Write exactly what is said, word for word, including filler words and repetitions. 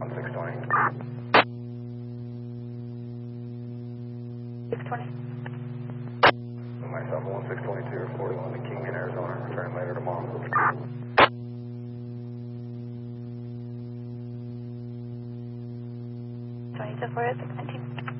six twenty. six twenty. Myself, one six twenty-two or forty-one to Kingman, Arizona. Return later tomorrow. twenty-two for six nineteen.